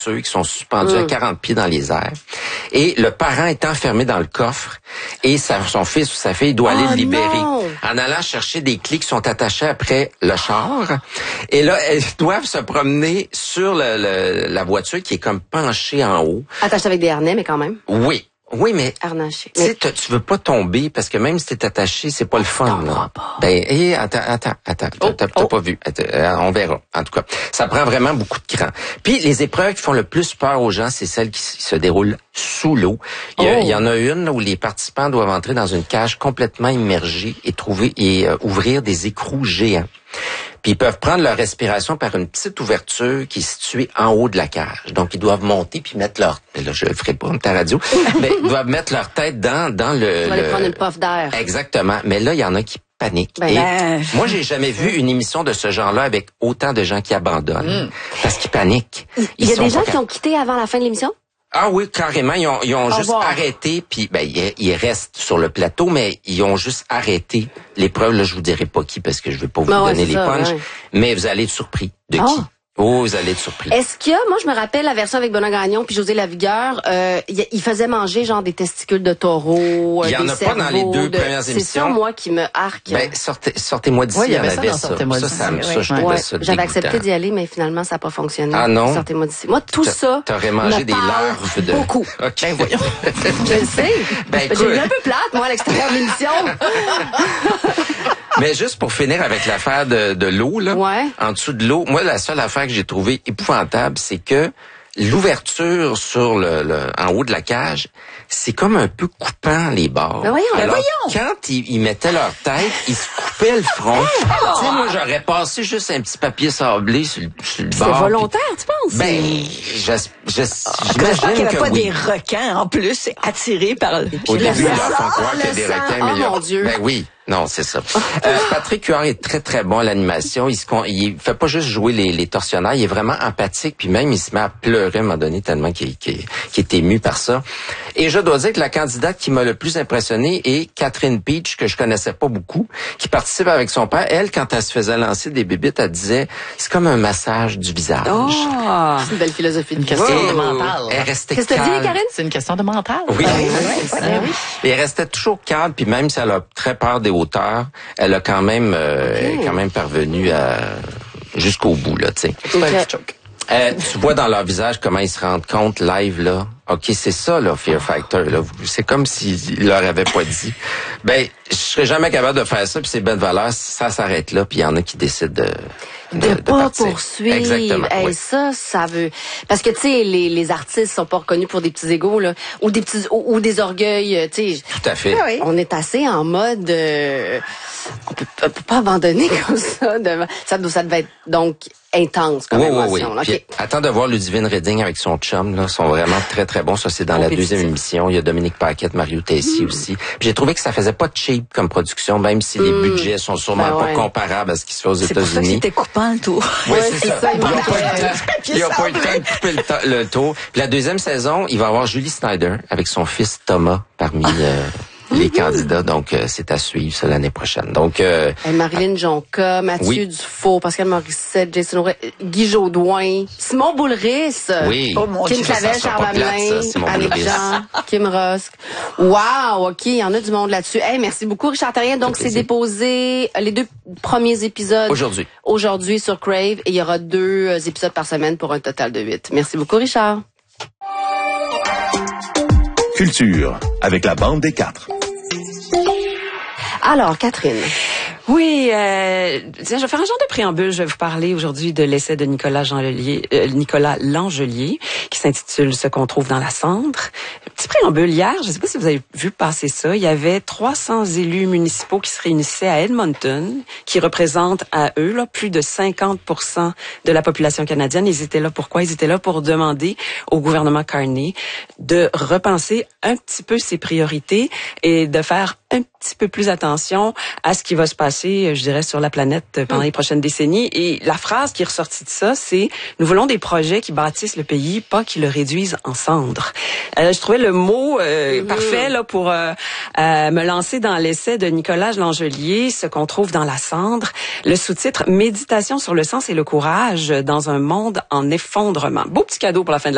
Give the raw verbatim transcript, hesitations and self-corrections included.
ceux qui sont suspendus mmh. à quarante pieds dans les airs. Et le parent est enfermé dans le coffre et sa, son fils ou sa fille doit aller oh le libérer. Non. En allant chercher des clés qui sont attachées après le char. Et là, elles doivent se promener sur le, le, la voiture qui est comme penchée en haut. Attachée avec des harnais, mais quand même. Oui. Oui, mais harnaché. Tu sais, tu veux pas tomber parce que même si t'es attaché, c'est pas le fun. Là. Pas. Ben, hé, attends, attends, attends, oh, t'as, t'as oh. pas vu. Attends, on verra. En tout cas, ça prend vraiment beaucoup de cran. Puis les épreuves qui font le plus peur aux gens, c'est celles qui se déroulent sous l'eau. Il y, a, oh. il y en a une là, où les participants doivent entrer dans une cage complètement immergée et trouver et euh, ouvrir des écrous géants. Puis ils peuvent prendre leur respiration par une petite ouverture qui est située en haut de la cage. Donc ils doivent monter puis mettre leur, là je le ferai pas ta radio, mais ils doivent mettre leur tête dans dans le. Tu vas le... aller prendre une puff d'air. Exactement. Mais là il y en a qui paniquent. Ben, Et ben... moi j'ai jamais vu une émission de ce genre-là avec autant de gens qui abandonnent mm. parce qu'ils paniquent. Il ils y a sont des gens pas... qui ont quitté avant la fin de l'émission? Ah oui, carrément. Ils ont, ils ont juste revoir. arrêté, puis ben ils, ils restent sur le plateau, mais ils ont juste arrêté l'épreuve. Là, je vous dirai pas qui parce que je vais pas vous ben donner ouais, les ça, punchs, ouais. mais vous allez être surpris de oh. qui. Oh, vous allez être surpris. Est-ce qu'il y a, moi je me rappelle la version avec Benoît Gagnon puis José Lavigueur, euh, il, il faisait manger genre des testicules de taureau, il y en des a pas dans les deux de... premières émissions. C'est ça moi qui me arque. Ben sortez, sortez-moi d'ici. Oui, il y avait en ça avait dans ça. Sortez-moi Ça, d'ici. ça, ça, Oui. je trouvais ouais. ça J'avais dégoûtant. accepté d'y aller, mais finalement ça n'a pas fonctionné. Ah non. Sortez-moi d'ici. Moi tout T'a, ça. T'aurais mangé des larves de. Beaucoup. Okay. Ben voyons. Je le sais. Ben, J'ai eu un peu plate moi à l'extérieur de l'émission. Mais juste pour finir avec l'affaire de, de l'eau, là, ouais. en dessous de l'eau, moi, la seule affaire que j'ai trouvée épouvantable, c'est que l'ouverture sur le, le en haut de la cage, c'est comme un peu coupant les bords. Ben voyons, ben Alors, voyons. quand ils, ils mettaient leur tête, ils se coupaient le front. Oh. Tu sais, moi, j'aurais passé juste un petit papier sablé sur le, sur le bord. C'est volontaire, tu penses? Ben, je, je, Oh, j'imagine qu'il n'y avait que pas oui. des requins en plus attirés par le. Au début, ils leur font sang, croire qu'il y a le des sang. requins, mais Oh, il y a... mon Dieu. Ben oui. Non, c'est ça. Euh, Patrick Huard est très, très bon à l'animation. Il se con... il fait pas juste jouer les, les tortionnaires, il est vraiment empathique, puis même il se met à pleurer à un moment donné tellement qu'il, qu'il, qu'il est ému par ça. Et je dois dire que la candidate qui m'a le plus impressionné est Catherine Peach, que je connaissais pas beaucoup, qui participe avec son père. Elle, quand elle se faisait lancer des bébites, elle disait, c'est comme un massage du visage. Oh, c'est une belle philosophie de Une question Et de mental. Elle restait Qu'est-ce que tu calme. dis, Karine? C'est une question de mental. Oui. Ben, oui, oui, c'est ben oui. Et elle restait toujours calme, puis même si elle a très peur des hauteurs, elle a quand même, euh, Okay. quand même parvenu à jusqu'au bout là, tu sais. C'est pas un joke. Euh, tu vois dans leur visage comment ils se rendent compte live là. Ok, c'est ça là, Fear Factor là. C'est comme s'ils leur avaient pas dit. Ben, je serais jamais capable de faire ça. Puis c'est bonne valeur, ça s'arrête là. Puis il y en a qui décident de De, de, de pas partir. poursuivre. Exactement. Hey, Oui. ça, ça veut. Parce que tu sais, les, les artistes sont pas reconnus pour des petits égos là, ou des petits ou, ou des orgueils. Tu sais, Tout à fait. ah oui. On est assez en mode. Euh, on peut, on peut pas abandonner comme ça. Devant. Ça, ça devait être donc intense comme Oui, oui, oui. émotion. là. Puis, Okay. attends de voir Ludivine Redding avec son chum, là, sont vraiment très, très bons. Ça, c'est dans la deuxième émission. Il y a Dominique Paquette, Mario Tessier mm. aussi. Puis j'ai trouvé que ça faisait pas cheap comme production, même si mm. les budgets sont sûrement ben pas ouais. comparables à ce qui se fait aux C'est pour ça que États-Unis. c'était coupant le tour. Oui, Ouais, c'est c'est ça. ça, Ils il n'ont manquait- pas eu le temps, ils ont pas eu le temps de couper le, to- le tour. Puis la deuxième saison, il va y avoir Julie Snyder avec son fils Thomas parmi euh, les candidats. Donc, euh, c'est à suivre ça l'année prochaine. Donc, euh, Hey, Marilyn Jonca, Mathieu Oui. Dufault, Pascal Morissette, Jason Auray, Guy Jodoin, Simon Boulris, oui. Oh mon Kim Dieu, Clavel, ça sera Charles pas plate, Hamelin, ça, Simon Annick Boulris. Jean, Kim Rosk. Wow, OK, il y en a du monde là-dessus. Hey, merci beaucoup, Richard Terrien. Donc, c'est plaisir. déposé euh, les deux premiers épisodes aujourd'hui. aujourd'hui sur Crave et il y aura deux euh, épisodes par semaine pour un total de huit. Merci beaucoup, Richard. Culture, avec la bande des quatre. Alors, Catherine. Oui, euh, tiens, je vais faire un genre de préambule. Je vais vous parler aujourd'hui de l'essai de Nicolas Langelier, euh, Nicolas Langelier, qui s'intitule « Ce qu'on trouve dans la cendre ». Petit préambule, hier, je ne sais pas si vous avez vu passer ça, il y avait trois cents élus municipaux qui se réunissaient à Edmonton, qui représentent à eux là, plus de cinquante pour cent de la population canadienne. Ils étaient là pourquoi? Ils étaient là pour demander au gouvernement Carney de repenser un petit peu ses priorités et de faire un petit peu plus attention à ce qui va se passer, je dirais, sur la planète pendant les prochaines décennies. Et la phrase qui est ressortie de ça, c'est « Nous voulons des projets qui bâtissent le pays, pas qui le réduisent en cendres. Euh, » Je trouvais le mot euh, mmh. parfait là pour euh, euh, me lancer dans l'essai de Nicolas Langelier, « Ce qu'on trouve dans la cendre ». Le sous-titre « Méditation sur le sens et le courage dans un monde en effondrement ». Beau petit cadeau pour la fin de la